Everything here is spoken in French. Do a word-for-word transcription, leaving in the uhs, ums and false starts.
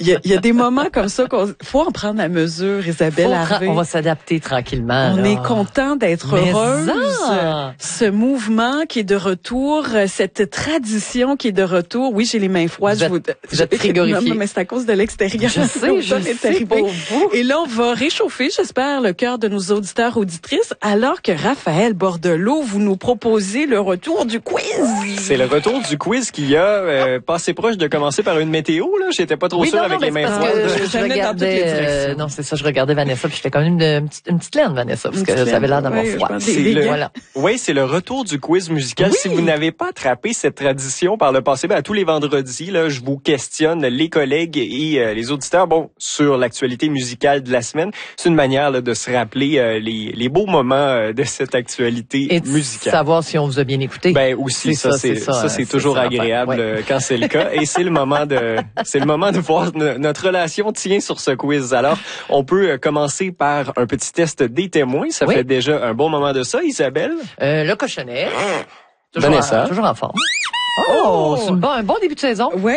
Il y a, il y a des moments comme ça qu'il faut en prendre la mesure, Isabelle Faut Harvey. tra- on va s'adapter tranquillement. On là. est content d'être Mais heureuse. ça. Ce mouvement qui est de retour, cette tradition qui est de retour. Oui, j'ai les mains froides. Vous êtes, je vous êtes frigorifiée. Non, mais c'est à cause de l'extérieur. Je sais, je L'automne est sais, arrivé. pour vous. Et là, on va réchauffer, j'espère, le cœur de nos auditeurs, auditrices, alors que Raphaël Bordelot, vous nous proposez le retour du quiz. C'est le retour du quiz qui a euh, passé proche de commencer par une météo. Là, j'étais pas trop Oui, sûr non, avec non, les mais mains c'est parce froides. que froides. je, je Jamais dans regardais, toutes les euh, directions. non, c'est ça, je regardais Vanessa, puis j'étais comme une, une, petite, une petite laine, Vanessa, parce Une que petite ça avait l'air laine. d'avoir Oui, froid. je pense C'est des le, gants. Voilà. Oui, c'est le retour du quiz musical. Oui. Si vous n'avez pas attrapé cette tradition par le passé, ben, à tous les vendredis, là, je vous questionne, les collègues et euh, les auditeurs, bon, sur l'actualité musicale de la semaine. C'est une manière là, de se rappeler euh, les, les beaux moments euh, de cette actualité Et de musicale. savoir si on vous a bien écouté. Ben aussi, C'est ça, ça, c'est c'est ça, ça, c'est c'est toujours ça, agréable ouais. euh, quand c'est le cas. Et c'est le moment de, c'est le moment de voir no- notre relation tient sur ce quiz. Alors, on peut euh, commencer par un petit test des témoins. Ça Oui. fait déjà un bon moment de ça, Isabelle. Euh, le cochonnet. Toujours, Vanessa. en, toujours en forme. Oh, c'est une bon- un bon début de saison. Ouais.